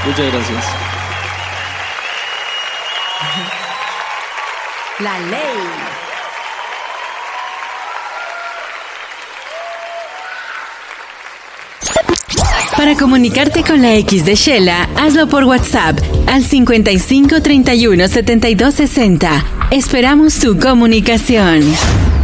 Muchas gracias. La ley. Para comunicarte con la X de Shela, hazlo por WhatsApp al 55 31 72 60. Esperamos tu comunicación.